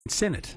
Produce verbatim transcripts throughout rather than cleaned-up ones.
Senate.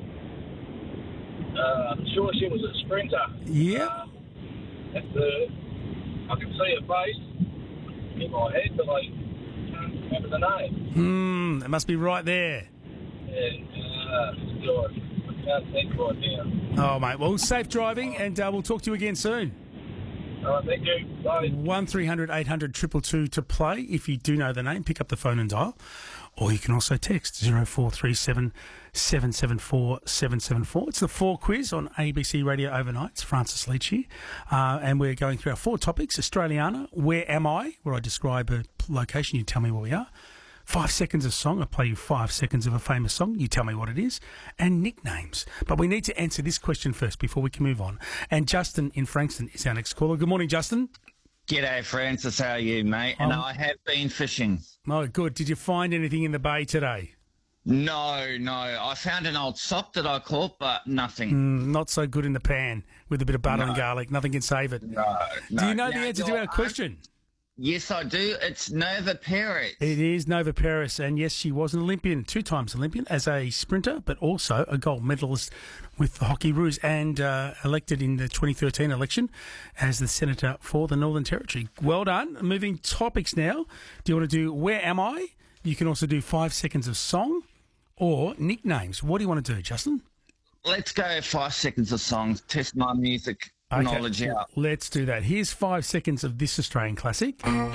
Uh, I'm sure she was a sprinter. Yeah. Uh, that's the, I can see her face in my head, but I can't remember the name. Hmm, it must be right there. Yeah, uh, God, I can't think right now. Oh, mate. Well, safe driving, and uh, we'll talk to you again soon. All right, thank you. Bye. one three hundred eight hundred two two two to play. If you do know the name, pick up the phone and dial. Or you can also text zero four three seven seven seven four seven seven four. It's the four quiz on A B C Radio Overnight. It's Francis Leach here. Uh, and we're going through our four topics. Australiana, Where Am I? Where I describe a location, you tell me where we are. Five seconds of song. I play you five seconds of a famous song. You tell me what it is. And nicknames. But we need to answer this question first before we can move on. And Justin in Frankston is our next caller. Good morning, Justin. G'day, Francis. How are you, mate? And Um, I have been fishing. Oh, good. Did you find anything in the bay today? No, no. I found an old sock that I caught, but nothing. Mm, not so good in the pan with a bit of butter No. and garlic. Nothing can save it. No, no. Do you know Now, the answer to you're- our question? Yes, I do. It's Nova Perez. It is Nova Paris, and yes, she was an Olympian, two times Olympian as a sprinter, but also a gold medalist with the Hockey Roos, and uh, elected in the twenty thirteen election as the senator for the Northern Territory. Well done. Moving topics now. Do you want to do Where Am I? You can also do five seconds of song or nicknames. What do you want to do, Justin? Let's go five seconds of songs. Test my music knowledge out. Let's do that. Here's five seconds of this Australian classic.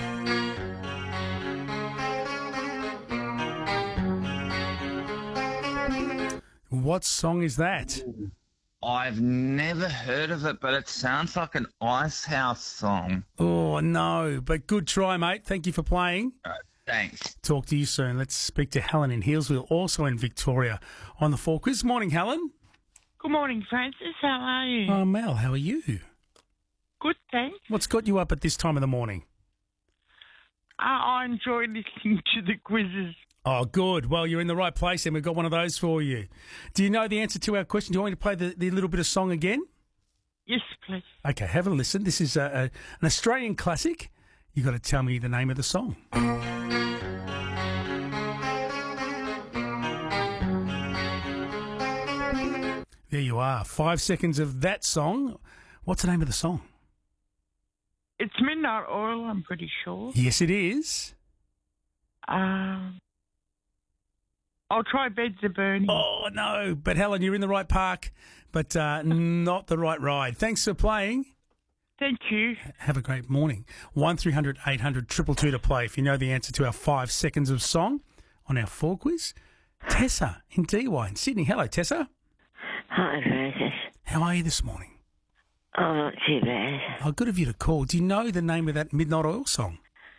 What song is that? I've never heard of it, but it sounds like an Ice House song. Oh, no, but good try, mate. Thank you for playing. All right, thanks. Talk to you soon. Let's speak to Helen in Healesville, also in Victoria, on the four quiz. Morning, Helen. Good morning, Francis. How are you? Oh, Mel, how are you? Good, thanks. What's got you up at this time of the morning? Uh, I enjoy listening to the quizzes. Oh, good. Well, you're in the right place, and we've got one of those for you. Do you know the answer to our question? Do you want me to play the, the little bit of song again? Yes, please. Okay, have a listen. This is a, a, an Australian classic. You've got to tell me the name of the song. There you are. Five seconds of that song. What's the name of the song? It's Midnight Oil, I'm pretty sure. Yes, it is. Um, I'll try Beds Are Burning. Oh, no. But, Helen, you're in the right park, but uh, not the right ride. Thanks for playing. Thank you. Have a great morning. one three hundred eight hundred two two two to play if you know the answer to our five seconds of song on our four quiz. Tessa in D Y in Sydney. Hello, Tessa. Hi, Francis. How are you this morning? Oh, not too bad. Oh, good of you to call. Do you know the name of that Midnight Oil song?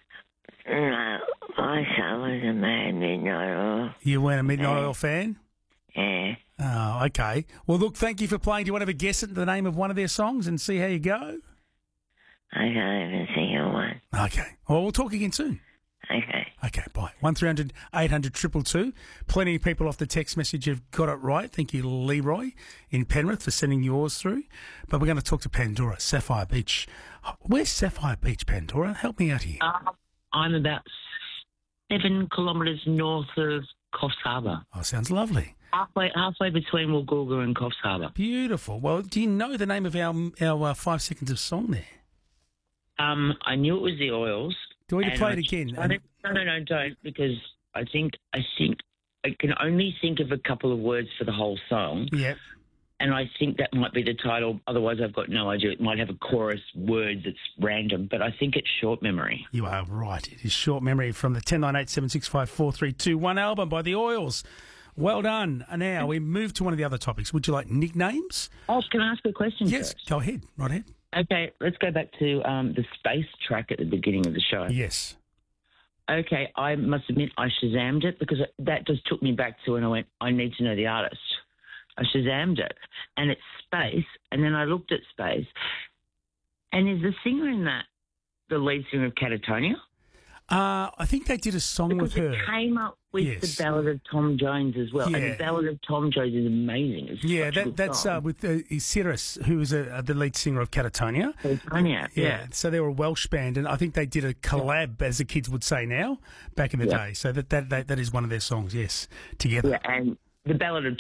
No, my son was a man midnight oil. You weren't a Midnight Yeah. Oil fan? Yeah. Oh, okay. Well, look, thank you for playing. Do you want to have a guess at the name of one of their songs and see how you go? I can't even think of one. Okay. Well, we'll talk again soon. Okay. Okay, bye. one three hundred eight hundred two two two. Plenty of people off the text message have got it right. Thank you, Leroy in Penrith, for sending yours through. But we're going to talk to Pandora, Sapphire Beach. Where's Sapphire Beach, Pandora? Help me out here. Uh, I'm about seven kilometres north of Coffs Harbour. Oh, sounds lovely. Halfway, halfway between Woolgoolga and Coffs Harbour. Beautiful. Well, do you know the name of our our uh, five seconds of song there? Um, I knew it was the Oils. Do we need to and play I- it again? I don't- No, no, no, don't, because I think I think I can only think of a couple of words for the whole song, Yeah. and I think that might be the title. Otherwise, I've got no idea. It might have a chorus word that's random, but I think it's Short Memory. You are right. It is Short Memory from the ten nine eight seven six five four three two one album by the Oils. Well done. And now we move to one of the other topics. Would you like nicknames? Oh, can I ask a question Yes. first? Go ahead. Right ahead. Okay, let's go back to um, the space track at the beginning of the show. Yes. Okay, I must admit I Shazammed it because that just took me back to when I went, I need to know the artist. I Shazammed it, and it's Space, and then I looked at Space, and is the singer in that the lead singer of Catatonia? Uh, I think they did a song Because with her. it came up with Yes. the Ballad of Tom Jones as well, Yeah. and the Ballad of Tom Jones is amazing. It's Yeah, such a that, good that's song. uh, with uh, Cyrus, who was uh, the lead singer of Catatonia. Catatonia, Yeah. yeah. So they were a Welsh band, and I think they did a collab, as the kids would say now, back in the Yeah. day. So that, that that that is one of their songs, yes, together. Yeah, and the Ballad of